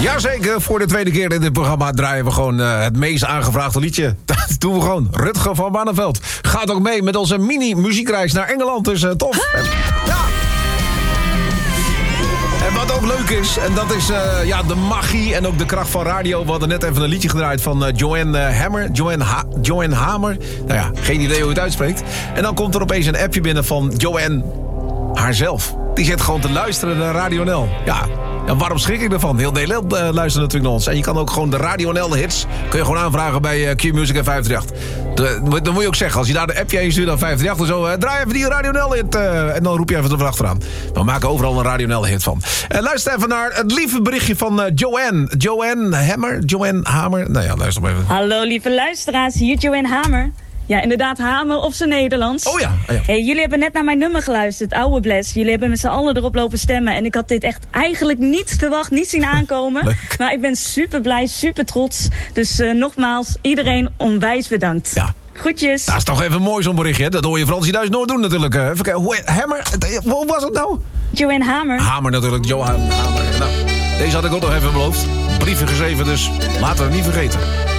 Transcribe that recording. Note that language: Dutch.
Jazeker, voor de tweede keer in dit programma draaien we gewoon het meest aangevraagde liedje. Dat doen we gewoon. Rutger van Barneveld gaat ook mee met onze mini-muziekreis naar Engeland. Dus tof. Ja. En wat ook leuk is, en dat is de magie en ook de kracht van radio. We hadden net even een liedje gedraaid van Joanne Hammer. Joanne Hamer. Nou ja, geen idee hoe je het uitspreekt. En dan komt er opeens een appje binnen van Joanne haarzelf. Die zit gewoon te luisteren naar Radio NL. Ja, waarom schrik ik ervan? Heel Nederland luistert natuurlijk naar ons. En je kan ook gewoon de Radio NL hits kun je gewoon aanvragen bij Q-Music en 538. Dan moet je ook zeggen, als je daar de appje heen stuurt aan 538 en zo, draai even die Radio NL hit en dan roep je even de achteraan. We maken overal een Radio NL hit van. Luister even naar het lieve berichtje van Joanne Hamer. Nou ja, luister maar even. Hallo lieve luisteraars, hier Joanne Hamer. Ja, inderdaad, Hamer of zijn Nederlands. Oh ja. Hey, jullie hebben net naar mijn nummer geluisterd, Oude Bless. Jullie hebben met z'n allen erop lopen stemmen. En ik had dit echt eigenlijk niet verwacht, niet zien aankomen. Leuk. Maar ik ben super blij, super trots. Dus nogmaals, iedereen onwijs bedankt. Ja. Groetjes. Dat is toch even mooi zo'n berichtje, hè? Dat hoor je Fransie thuis nooit doen natuurlijk. Even kijken, hoe was het nou? Joanne Hamer. Hamer natuurlijk, Joanne Hamer. Nou, deze had ik ook nog even beloofd. Brieven geschreven, dus laten we het niet vergeten.